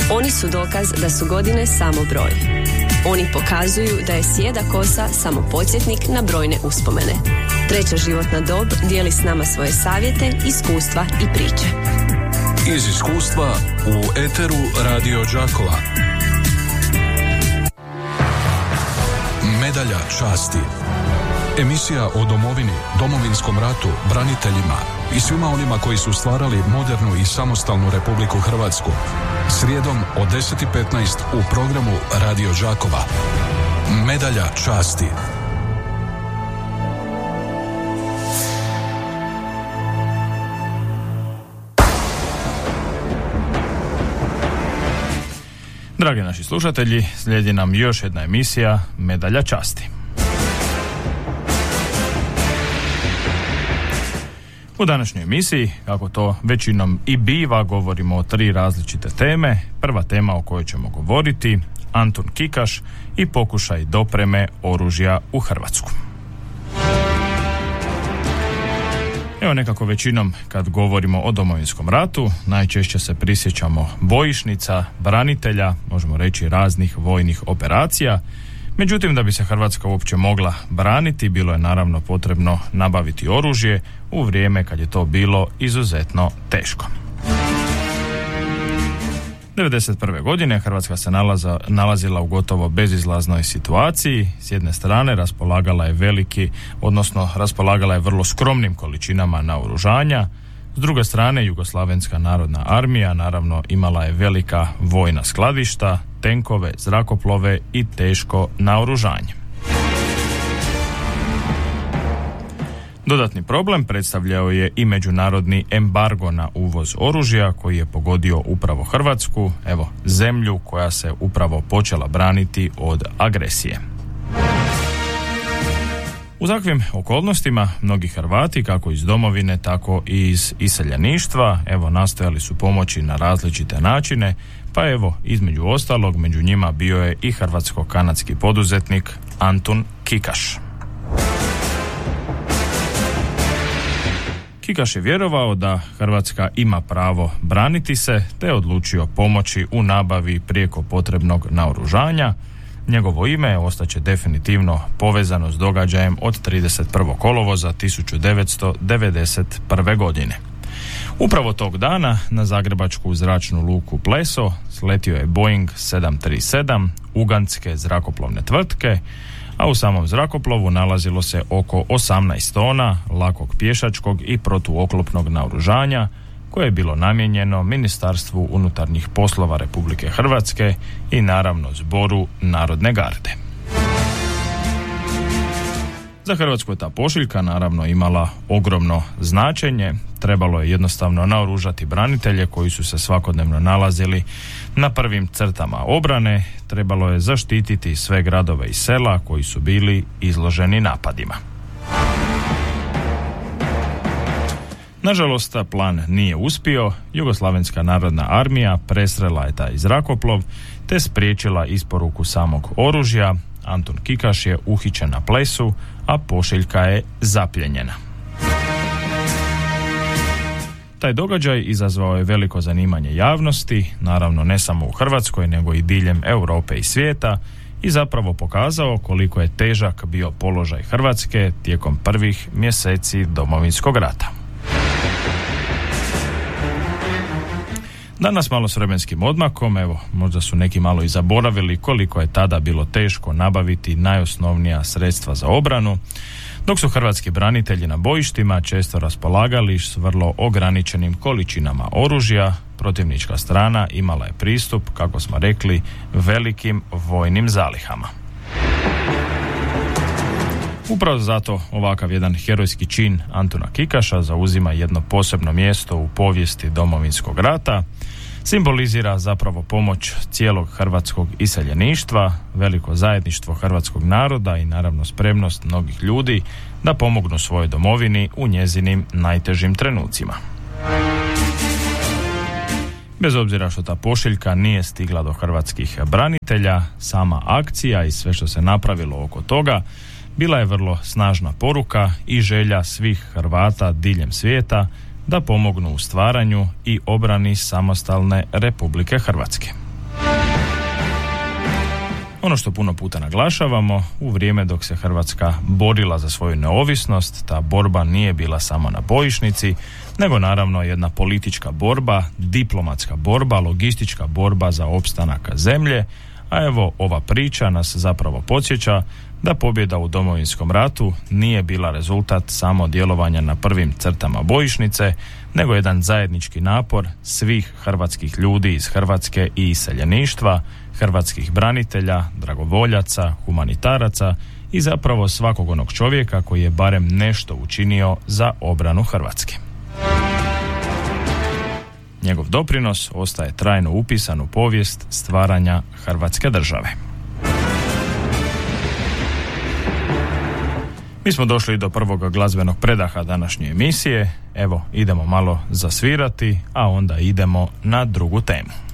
Oni su dokaz da su godine samo broj. Oni pokazuju da je sjeda kosa samo podsjetnik na brojne uspomene. Treća životna dob dijeli s nama svoje savjete, iskustva i priče. Iz iskustva u eteru Radio Đakova. Medalja časti. Emisija o domovini, Domovinskom ratu, braniteljima i svima onima koji su stvarali modernu i samostalnu Republiku Hrvatsku. Srijedom od 10:15 u programu Radio Đakova. Medalja časti. Dragi naši slušatelji, slijedi nam još jedna emisija Medalja časti. U današnjoj emisiji, kako to većinom i biva, govorimo o 3 različite teme. Prva tema o kojoj ćemo govoriti, Antun Kikaš i pokušaj dopreme oružja u Hrvatsku. Evo, nekako većinom kad govorimo o Domovinskom ratu, najčešće se prisjećamo bojišnica, branitelja, možemo reći raznih vojnih operacija. Međutim, da bi se Hrvatska uopće mogla braniti, bilo je naravno potrebno nabaviti oružje u vrijeme kad je to bilo izuzetno teško. 1991. godine Hrvatska se nalazila u gotovo bezizlaznoj situaciji. S jedne strane raspolagala je vrlo skromnim količinama naoružanja. S druge strane, Jugoslavenska narodna armija naravno imala je velika vojna skladišta, tenkove, zrakoplove i teško naoružanje. Dodatni problem predstavljao je i međunarodni embargo na uvoz oružja koji je pogodio upravo Hrvatsku, zemlju koja se upravo počela braniti od agresije. U takvim okolnostima mnogi Hrvati, kako iz domovine, tako i iz iseljeništva, nastojali su pomoći na različite načine, pa između ostalog, među njima bio je i hrvatsko-kanadski poduzetnik Antun Kikaš. Kikaš je vjerovao da Hrvatska ima pravo braniti se, te je odlučio pomoći u nabavi prijeko potrebnog naoružanja. Njegovo ime ostaće definitivno povezano s događajem od 31. kolovoza 1991. godine. Upravo tog dana na zagrebačku zračnu luku Pleso sletio je Boeing 737 ugandske zrakoplovne tvrtke, a u samom zrakoplovu nalazilo se oko 18 tona lakog pješačkog i protuoklopnog naoružanja koje je bilo namijenjeno Ministarstvu unutarnjih poslova Republike Hrvatske i naravno Zboru Narodne garde. Za Hrvatsku je ta pošiljka naravno imala ogromno značenje. Trebalo je jednostavno naoružati branitelje koji su se svakodnevno nalazili na prvim crtama obrane. Trebalo je zaštititi sve gradove i sela koji su bili izloženi napadima. Nažalost, plan nije uspio. Jugoslavenska narodna armija presrela je taj zrakoplov te spriječila isporuku samog oružja. Antun Kikaš je uhićen na Plesu, a pošiljka je zapljenjena. Taj događaj izazvao je veliko zanimanje javnosti, naravno ne samo u Hrvatskoj, nego i diljem Europe i svijeta, i zapravo pokazao koliko je težak bio položaj Hrvatske tijekom prvih mjeseci Domovinskog rata. Danas malo s vremenskim odmakom, možda su neki malo i zaboravili koliko je tada bilo teško nabaviti najosnovnija sredstva za obranu, dok su hrvatski branitelji na bojištima često raspolagali s vrlo ograničenim količinama oružja. Protivnička strana imala je pristup, kako smo rekli, velikim vojnim zalihama. Upravo zato ovakav jedan herojski čin Antuna Kikaša zauzima jedno posebno mjesto u povijesti Domovinskog rata. Simbolizira zapravo pomoć cijelog hrvatskog iseljeništva, veliko zajedništvo hrvatskog naroda i naravno spremnost mnogih ljudi da pomognu svojoj domovini u njezinim najtežim trenucima. Bez obzira što ta pošiljka nije stigla do hrvatskih branitelja, sama akcija i sve što se napravilo oko toga bila je vrlo snažna poruka i želja svih Hrvata diljem svijeta da pomognu u stvaranju i obrani samostalne Republike Hrvatske. Ono što puno puta naglašavamo, u vrijeme dok se Hrvatska borila za svoju neovisnost, ta borba nije bila samo na bojišnici, nego naravno jedna politička borba, diplomatska borba, logistička borba za opstanak zemlje, a evo ova priča nas zapravo podsjeća da pobjeda u Domovinskom ratu nije bila rezultat samo djelovanja na prvim crtama bojišnice, nego jedan zajednički napor svih hrvatskih ljudi iz Hrvatske i iseljeništva, hrvatskih branitelja, dragovoljaca, humanitaraca i zapravo svakog onog čovjeka koji je barem nešto učinio za obranu Hrvatske. Njegov doprinos ostaje trajno upisan u povijest stvaranja Hrvatske države. Mi smo došli do prvog glazbenog predaha današnje emisije. Evo, idemo malo zasvirati, a onda idemo na drugu temu.